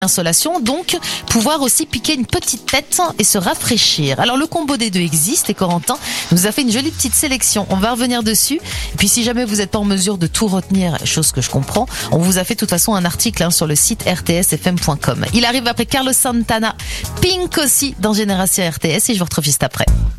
insolation, donc pouvoir aussi piquer une petite tête et se rafraîchir. Alors le combo des deux existe et Corentin nous a fait une jolie petite sélection. On va revenir dessus. Et puis si jamais vous n'êtes pas en mesure de tout retenir, chose que je comprends, on vous a fait de toute façon un article sur le site rtsfm.com. Il arrive après Carlos Santana, Pink aussi dans Génération RTS et je vous retrouve juste après.